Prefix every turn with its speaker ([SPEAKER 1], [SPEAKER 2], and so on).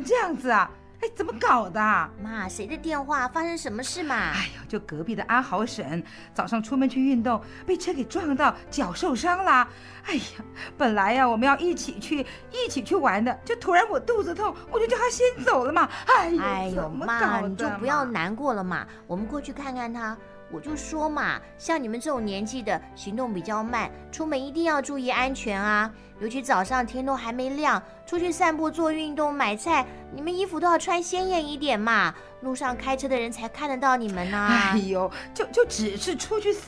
[SPEAKER 1] 这样子啊？哎，怎么搞的啊？
[SPEAKER 2] 妈，谁的电话？发生什么事嘛？
[SPEAKER 1] 哎呦，就隔壁的阿豪婶，早上出门去运动，被车给撞到，脚受伤了。哎呀，本来呀我们要一起去玩的，就突然我肚子痛，我就叫他先走了嘛。
[SPEAKER 2] 哎呦，妈，你就不要难过了嘛，我们过去看看他。我就说嘛，像你们这种年纪的，行动比较慢，出门一定要注意安全啊！尤其早上天都还没亮，出去散步、做运动、买菜，你们衣服都要穿鲜艳一点嘛，路上开车的人才看得到你们呢。
[SPEAKER 1] 哎呦，就只是出去